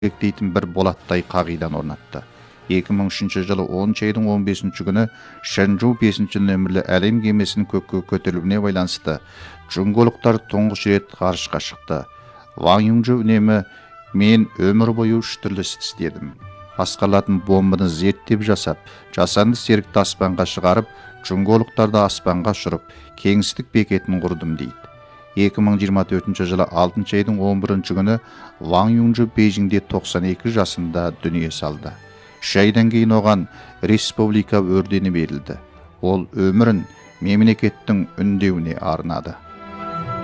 дейтін бір болаттай қағидан орнатты. 2003 жылы 10 айдың 15 күні Шэньчжоу 5 нөмірлі әлем кемесінің көкке көтерілуіне байланысты жұңголықтар тұңғыш рет ғарышқа шықты. Ван Юңжу үнемі мен өмір бойы үш түрлі іс істедім. Басқарылатын бомбаны зерттеп жасап, жасанды серікті аспанға шығарып, жұңголықтарды аспанға ұшырып, кеңістік бекетін құрдым дейді. 2024 жылы 6 айдың 11 күні Ван Юңжу Бейжіңде 92 жасында дүние салды. 3 айдан кейін оған республика ордені берілді. Ол өмірін мемлекеттің үндеуіне арнады.